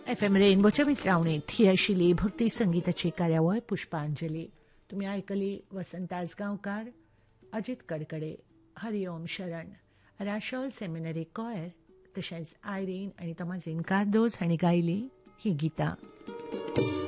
FM रेनबोच्या मित्रांनीत ही आशिल्ली भक्ती संगीताची कार्यावळ पुष्पांजली. तुम्ही ऐकली वसंत आसगांवकार, अजित कडकडे, हरिओम शरण, राशोल सेमिनरी कॉयर तशेंच आयरीन आनी तमाजीन कार्दोज हांणी गायली ही गितां.